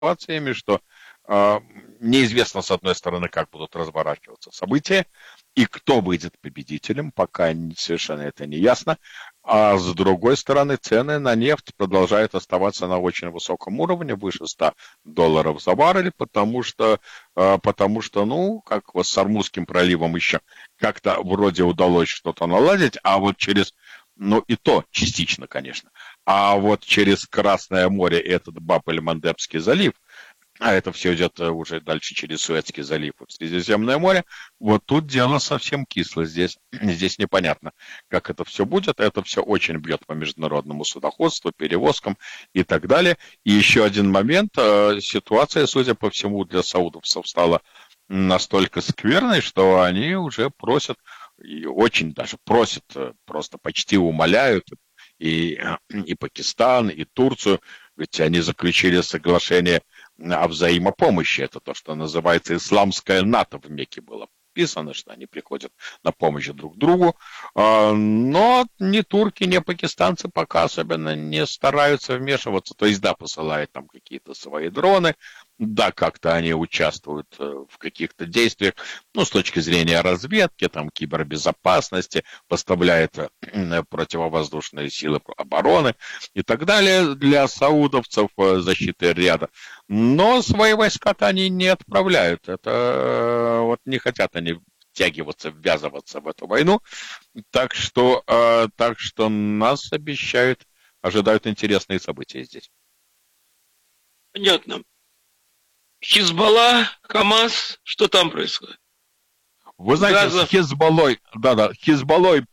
ситуациями, что а, неизвестно, с одной стороны, как будут разворачиваться события, и кто выйдет победителем, пока совершенно это не ясно. А с другой стороны, цены на нефть продолжают оставаться на очень высоком уровне, выше $100 за баррель, потому что, ну, как вот с Ормузским проливом еще как-то вроде удалось что-то наладить, а вот через, ну, и то частично, конечно, а вот через Красное море этот Баб-эль-Мандебский залив, а это все идет уже дальше через Суэцкий залив в Средиземное море, вот тут дело совсем кисло. Здесь непонятно, как это все будет. Это все очень бьет по международному судоходству, перевозкам и так далее. И еще один момент. Ситуация, судя по всему, для саудовцев стала настолько скверной, что они уже просят, и очень даже просят, просто почти умоляют и Пакистан, и Турцию, ведь они заключили соглашение о взаимопомощи. Это то, что называется исламское НАТО в Мекке было подписано, что они приходят на помощь друг другу. Но ни турки, ни пакистанцы пока особенно не стараются вмешиваться. То есть, да, посылают там какие-то свои дроны, да, как-то они участвуют в каких-то действиях, ну, с точки зрения разведки, там, кибербезопасности, поставляют противовоздушные силы обороны и так далее для саудовцев защиты ряда. Но свои войска-то они не отправляют. Это вот не хотят они втягиваться, ввязываться в эту войну. Так что нас ожидают интересные события здесь. Понятно. Хизбалла, Хамас, что там происходит? Вы знаете, с Газов. Хизбаллой, да, Хизбаллой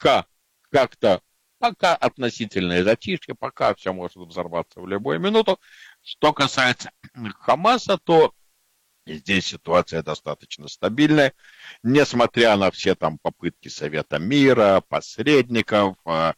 пока относительное затишье, пока все может взорваться в любую минуту. Что касается Хамаса, то здесь ситуация достаточно стабильная, несмотря на все там попытки Совета мира, посредников,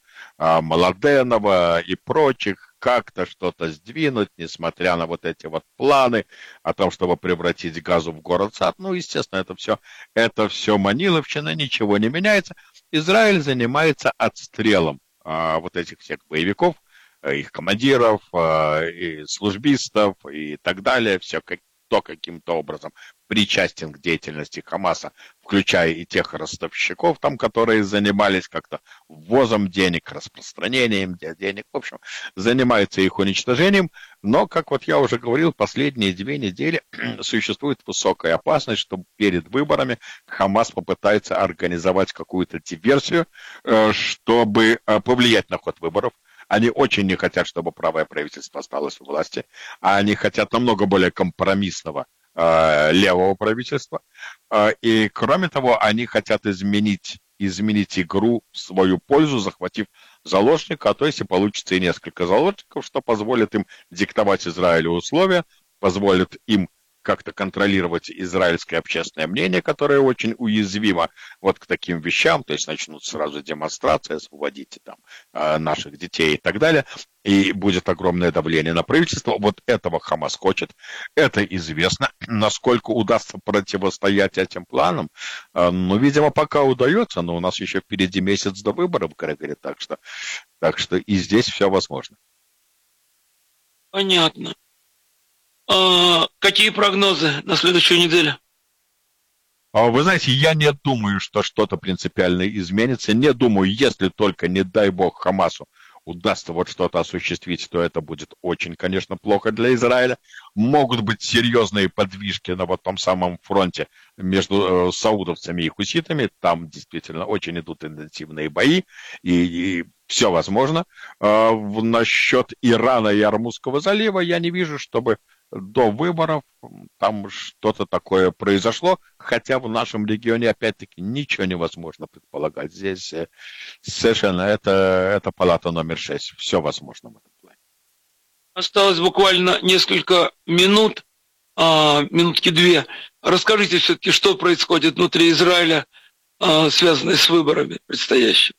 Младенова и прочих, как-то что-то сдвинуть, несмотря на вот эти вот планы о том, чтобы превратить Газу в город-сад. Ну, естественно, это все маниловщина, ничего не меняется. Израиль занимается отстрелом вот этих всех боевиков, их командиров, и службистов и так далее, все кто каким-то образом причастен к деятельности Хамаса, включая и тех ростовщиков, там, которые занимались как-то ввозом денег, распространением денег, в общем, занимаются их уничтожением, но, как вот я уже говорил, последние 2 недели существует высокая опасность, что перед выборами Хамас попытается организовать какую-то диверсию, чтобы повлиять на ход выборов. Они очень не хотят, чтобы правое правительство осталось у власти, а они хотят намного более компромиссного левого правительства. И, кроме того, они хотят изменить игру в свою пользу, захватив заложника, а то если получится и несколько заложников, что позволит им диктовать Израилю условия, позволит им как-то контролировать израильское общественное мнение, которое очень уязвимо вот к таким вещам, то есть начнут сразу демонстрации, освободите там наших детей и так далее, и будет огромное давление на правительство. Вот этого Хамас хочет, это известно. Насколько удастся противостоять этим планам, ну, видимо, пока удается, но у нас еще впереди месяц до выборов, Грегори, так что и здесь все возможно. Понятно. Какие прогнозы на следующую неделю? Вы знаете, я не думаю, что что-то принципиально изменится. Не думаю, если только, не дай бог, Хамасу удастся вот что-то осуществить, то это будет очень, конечно, плохо для Израиля. Могут быть серьезные подвижки на вот том самом фронте между саудовцами и хуситами. Там действительно очень идут интенсивные бои, и все возможно. Насчет Ирана и Ормузского залива я не вижу, чтобы до выборов там что-то такое произошло, хотя в нашем регионе, опять-таки, ничего невозможно предполагать. Здесь совершенно это палата номер 6. Все возможно в этом плане. Осталось буквально несколько минут, минутки 2. Расскажите все-таки, что происходит внутри Израиля, связанное с выборами предстоящими.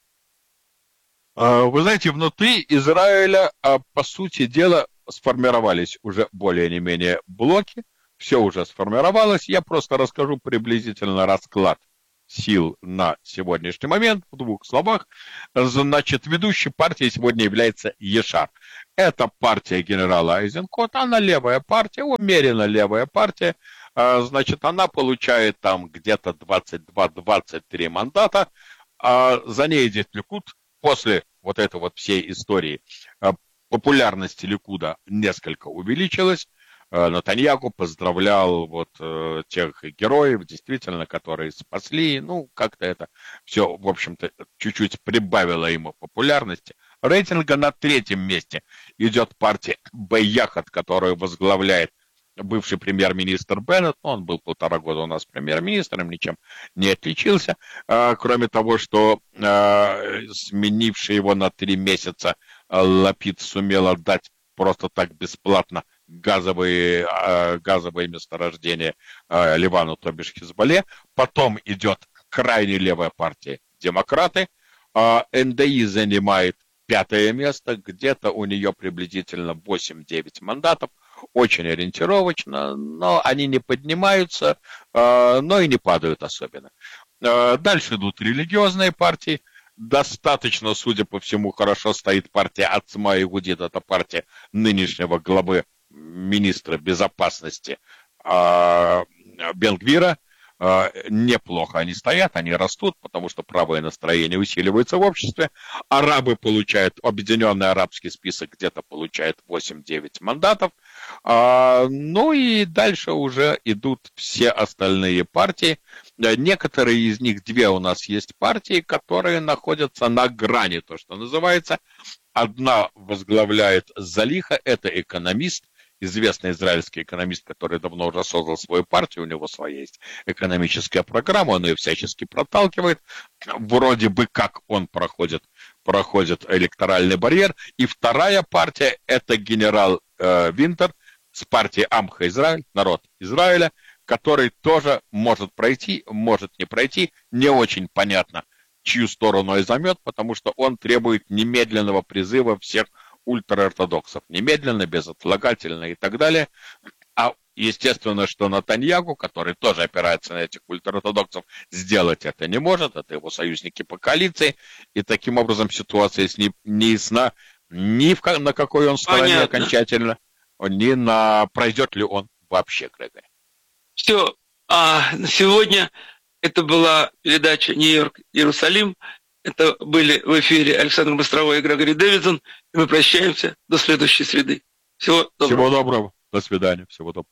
Вы знаете, внутри Израиля, по сути дела, сформировались уже более не менее блоки, все уже сформировалось, я просто расскажу приблизительно расклад сил на сегодняшний момент, в двух словах. Значит, ведущей партией сегодня является Ешар. Это партия генерала Айзенкота, она левая партия, умеренно левая партия. Значит, она получает там где-то 22-23 мандата. За ней идет Ликуд. После вот этой вот всей истории популярность Ликуда несколько увеличилась. Нетаньяху поздравлял вот тех героев, действительно, которые спасли. Ну, как-то это все, в общем-то, чуть-чуть прибавило ему популярности. Рейтинга на третьем месте идет партия Бейяхат, которую возглавляет бывший премьер-министр Беннет. Он был 1,5 года у нас премьер-министром, ничем не отличился. Кроме того, что сменивший его на 3 месяца Лапид сумел отдать просто так бесплатно газовые месторождения Ливану, то бишь Хизбалле. Потом идет крайне левая партия Демократы. НДИ занимает 5-е место, где-то у нее приблизительно 8-9 мандатов. Очень ориентировочно, но они не поднимаются, но и не падают особенно. Дальше идут религиозные партии. Достаточно, судя по всему, хорошо стоит партия Ацма Игудит, это партия нынешнего главы министра безопасности Бен-Гвира. Неплохо они стоят, они растут, потому что правое настроение усиливается в обществе. Арабы получают, объединенный арабский список где-то получает 8-9 мандатов. Ну и дальше уже идут все остальные партии. Некоторые из них, 2 у нас есть партии, которые находятся на грани, то, что называется. Одна возглавляет Залиха, это экономист, известный израильский экономист, который давно уже создал свою партию, у него своя есть экономическая программа, он ее всячески проталкивает. Вроде бы как он проходит электоральный барьер. И вторая партия – это генерал Винтер с партии Амха Израиль, народ Израиля, который тоже может пройти, может не пройти. Не очень понятно, чью сторону он займет, потому что он требует немедленного призыва всех ультраортодоксов. Немедленно, безотлагательно и так далее. А естественно, что Нетаньяху, который тоже опирается на этих ультраортодоксов, сделать это не может. Это его союзники по коалиции. И таким образом ситуация с ним не ясна ни на какой он стороне окончательно, ни на пройдет ли он вообще, Грегори. Все. На сегодня это была передача «Нью-Йорк-Иерусалим». Это были в эфире Александр Быстровой и Грегори Дэвидсон. И мы прощаемся до следующей среды. Всего доброго. Всего доброго. До свидания. Всего доброго.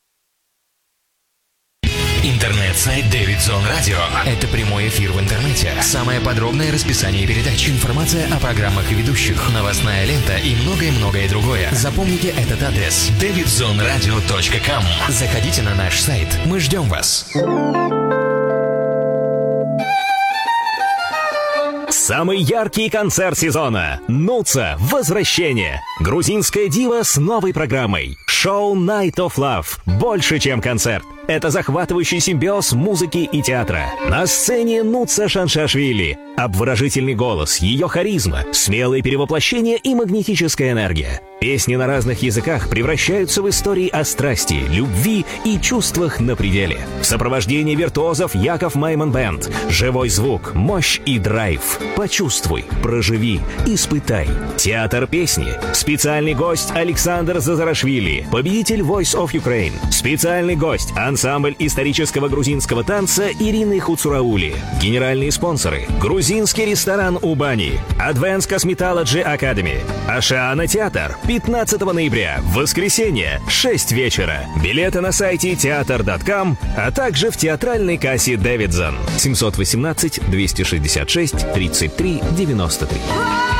Интернет-сайт Дэвидсон Радио. Это прямой эфир в интернете. Самое подробное расписание передач, информация о программах и ведущих, новостная лента и многое-многое другое. Запомните этот адрес: davidzonradio.com. Заходите на наш сайт. Мы ждем вас. Самый яркий концерт сезона. Нуца. Возвращение. Грузинская дива с новой программой. Шоу Night of Love. Больше, чем концерт. Это захватывающий симбиоз музыки и театра. На сцене Нуца Шаншашвили. Обворожительный голос, ее харизма, смелые перевоплощения и магнетическая энергия. Песни на разных языках превращаются в истории о страсти, любви и чувствах на пределе. В сопровождении виртуозов Яков Майман Бэнд. Живой звук, мощь и драйв. Почувствуй, проживи, испытай. Театр песни. Специальный гость Александр Зазарашвили, победитель Voice of Ukraine. Специальный гость ансамбль исторического грузинского танца Ирины Хуцураули. Генеральные спонсоры: грузинский ресторан Убани, Advanced Cosmetology Academy, Ашана Театр. 15 ноября, воскресенье, 6 вечера. Билеты на сайте teatr.com, а также в театральной кассе Дэвидсон. 718 266 33 93.